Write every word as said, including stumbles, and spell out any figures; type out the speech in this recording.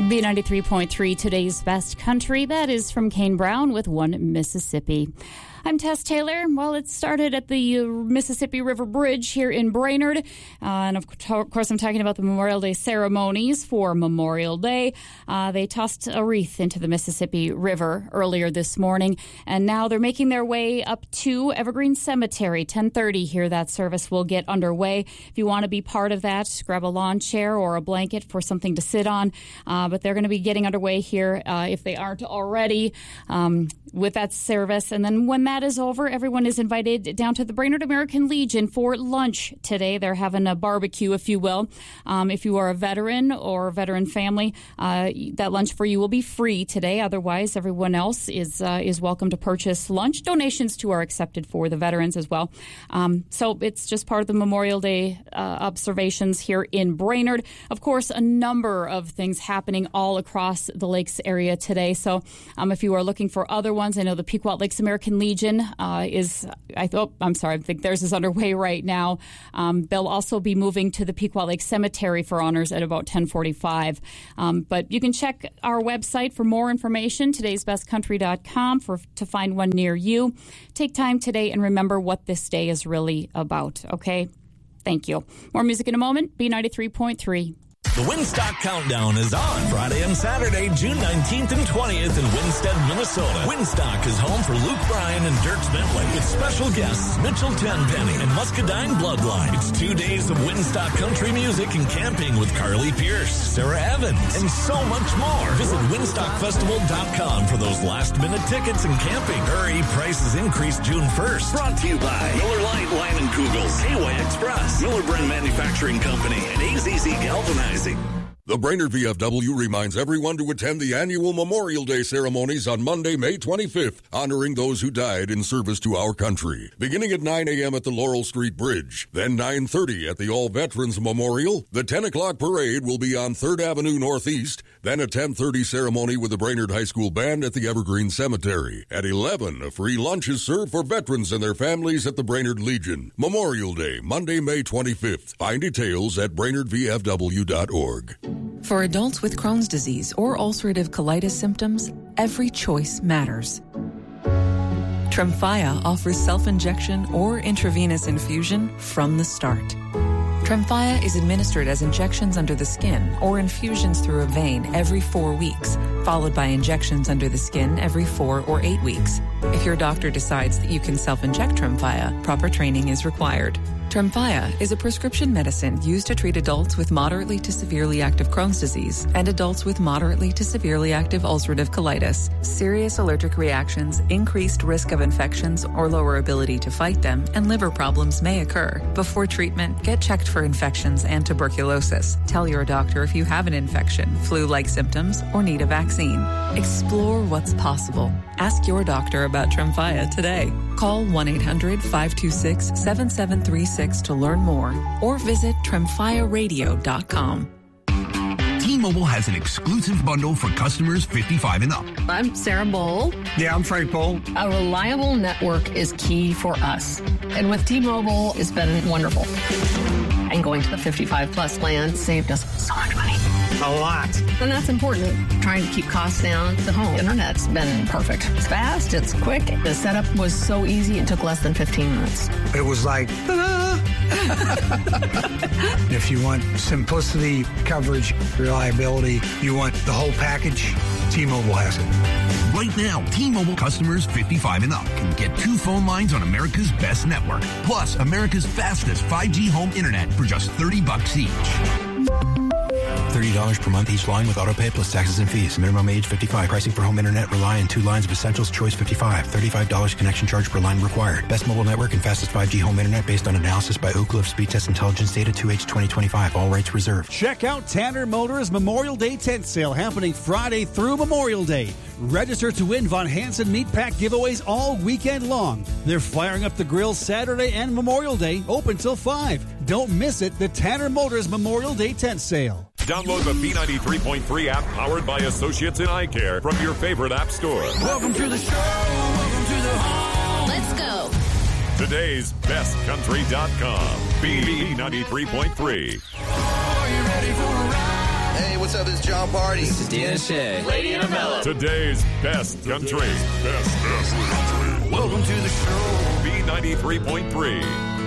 B ninety-three point three, today's best country. That is from Kane Brown with One Mississippi. I'm Tess Taylor. Well, it started at the Mississippi River Bridge here in Brainerd. Uh, and of course, I'm talking about the Memorial Day ceremonies for Memorial Day. Uh, they tossed a wreath into the Mississippi River earlier this morning. And now they're making their way up to Evergreen Cemetery. ten thirty here, that service will get underway. If you want to be part of that, grab a lawn chair or a blanket for something to sit on. Uh, but they're going to be getting underway here uh, if they aren't already um, with that service. And then when that is over, everyone is invited down to the Brainerd American Legion for lunch today. They're having a barbecue, if you will. Um, if you are a veteran or veteran family, uh, that lunch for you will be free today. Otherwise, everyone else is uh, is welcome to purchase lunch. Donations, too, are accepted for the veterans as well. Um, so it's just part of the Memorial Day uh, observations here in Brainerd. Of course, a number of things happening all across the Lakes area today. So um, if you are looking for other ones, I know the Pequot Lakes American Legion uh, is, I thought, I'm sorry, I think theirs is underway right now. Um, they'll also be moving to the Pequot Lake Cemetery for honors at about ten forty-five. Um, but you can check our website for more information, todays best country dot com, for to find one near you. Take time today and remember what this day is really about, okay? Thank you. More music in a moment, B ninety-three point three. The Winstock Countdown is on Friday and Saturday, June nineteenth and twentieth in Winstead, Minnesota. Winstock is home for Luke Bryan and Dirks Bentley with special guests Mitchell Tenpenny and Muscadine Bloodline. It's two days of Winstock country music and camping with Carly Pierce, Sarah Evans, and so much more. Visit winstock festival dot com for those last-minute tickets and camping. Hurry, prices increase June first. Brought to you by Miller Lite, Line and Kugels, Hayway Express, Miller Brand Manufacturing Company, and A Z Z Galvanizing. The Brainerd V F W reminds everyone to attend the annual Memorial Day ceremonies on Monday, May twenty-fifth, honoring those who died in service to our country. Beginning at nine a.m. at the Laurel Street Bridge, then nine thirty at the All Veterans Memorial. The ten o'clock parade will be on third Avenue Northeast, then a ten thirty ceremony with the Brainerd High School Band at the Evergreen Cemetery. At eleven, a free lunch is served for veterans and their families at the Brainerd Legion. Memorial Day, Monday, May twenty-fifth. Find details at brainerd v f w dot org. For adults with Crohn's disease or ulcerative colitis symptoms, every choice matters. Tremfya offers self-injection or intravenous infusion from the start. Tremfya is administered as injections under the skin or infusions through a vein every four weeks, followed by injections under the skin every four or eight weeks. If your doctor decides that you can self-inject Tremfya, proper training is required. Tremfya is a prescription medicine used to treat adults with moderately to severely active Crohn's disease and adults with moderately to severely active ulcerative colitis. Serious allergic reactions, increased risk of infections or lower ability to fight them, and liver problems may occur. Before treatment, get checked for infections and tuberculosis. Tell your doctor if you have an infection, flu-like symptoms, or need a vaccine. Explore what's possible. Ask your doctor about Tremfya today. Call one eight hundred five two six seven seven three six to learn more or visit tremfya radio dot com. T-Mobile has an exclusive bundle for customers fifty-five and up. I'm Sarah Bowl. Yeah, I'm Frank Bowl. A reliable network is key for us. And with T-Mobile, it's been wonderful. And going to the fifty-five plus plan saved us so much money. A lot. And that's important. Trying to keep costs down. The home internet's been perfect. It's fast. It's quick. The setup was so easy. It took less than fifteen minutes. It was like, ta-da! If you want simplicity, coverage, reliability, you want the whole package, T-Mobile has it. Right now, T-Mobile customers fifty-five and up can get two phone lines on America's best network, plus America's fastest five G home internet for just thirty bucks each. thirty dollars per month each line with autopay plus taxes and fees. Minimum age fifty-five. Pricing for home internet rely on two lines of Essentials Choice fifty-five. thirty-five dollars connection charge per line required. Best mobile network and fastest five G home internet based on analysis by Ookla of Speed Test Intelligence data two H twenty twenty-five. All rates reserved. Check out Tanner Motors Memorial Day tent sale happening Friday through Memorial Day. Register to win Von Hansen Meat Pack giveaways all weekend long. They're firing up the grill Saturday and Memorial Day, open till five. Don't miss it, the Tanner Motors Memorial Day tent sale. Download the B ninety-three point three app powered by Associates in Eye Care from your favorite app store. Welcome to the show. Welcome to the home. Let's go. Today's best country dot com. B ninety-three point three. Are you ready for a ride? Hey, what's what's up? It's John Party. This is Dan Shea. Lady Annabella. Today's best country. Best, best country. Welcome to the show. B ninety-three point three.